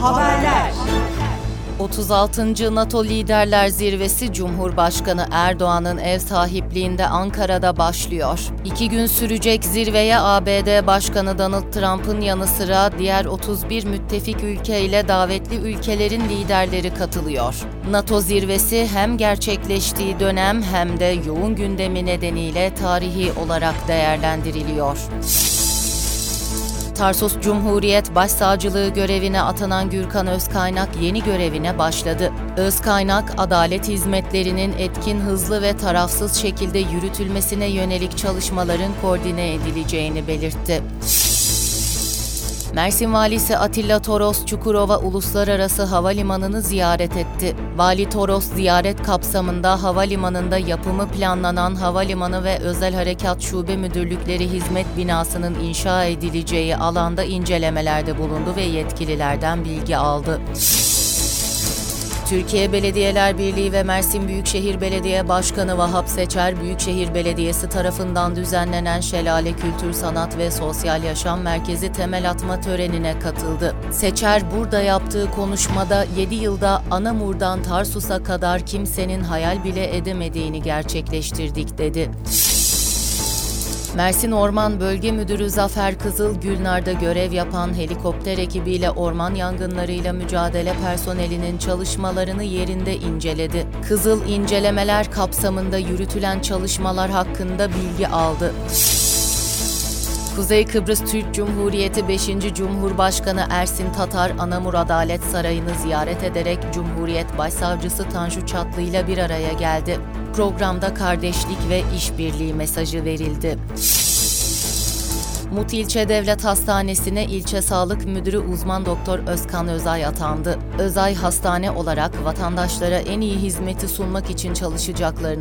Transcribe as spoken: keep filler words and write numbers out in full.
Haberler. otuz altıncı NATO Liderler Zirvesi Cumhurbaşkanı Erdoğan'ın ev sahipliğinde Ankara'da başlıyor. İki gün sürecek zirveye A B D Başkanı Donald Trump'ın yanı sıra diğer otuz bir müttefik ülke ile davetli ülkelerin liderleri katılıyor. NATO zirvesi hem gerçekleştiği dönem hem de yoğun gündemi nedeniyle tarihi olarak değerlendiriliyor. Tarsus Cumhuriyet Başsavcılığı görevine atanan Gürkan Özkaynak yeni görevine başladı. Özkaynak, adalet hizmetlerinin etkin, hızlı ve tarafsız şekilde yürütülmesine yönelik çalışmaların koordine edileceğini belirtti. Mersin Valisi Atilla Toros, Çukurova Uluslararası Havalimanı'nı ziyaret etti. Vali Toros, ziyaret kapsamında havalimanında yapımı planlanan Havalimanı ve Özel Harekat Şube Müdürlükleri Hizmet Binası'nın inşa edileceği alanda incelemelerde bulundu ve yetkililerden bilgi aldı. Türkiye Belediyeler Birliği ve Mersin Büyükşehir Belediye Başkanı Vahap Seçer, Büyükşehir Belediyesi tarafından düzenlenen Şelale Kültür Sanat ve Sosyal Yaşam Merkezi temel atma törenine katıldı. Seçer, burada yaptığı konuşmada yedi yılda Anamur'dan Tarsus'a kadar kimsenin hayal bile edemediğini gerçekleştirdik dedi. Mersin Orman Bölge Müdürü Zafer Kızıl, Gülnar'da görev yapan helikopter ekibiyle orman yangınlarıyla mücadele personelinin çalışmalarını yerinde inceledi. Kızıl, incelemeler kapsamında yürütülen çalışmalar hakkında bilgi aldı. Kuzey Kıbrıs Türk Cumhuriyeti beşinci Cumhurbaşkanı Ersin Tatar, Anamur Adalet Sarayı'nı ziyaret ederek Cumhuriyet Başsavcısı Tanju Çatlı ile bir araya geldi. Programda kardeşlik ve işbirliği mesajı verildi. Mut İlçe Devlet Hastanesi'ne ilçe sağlık müdürü uzman doktor Özkan Özay atandı. Özay, hastane olarak vatandaşlara en iyi hizmeti sunmak için çalışacaklarını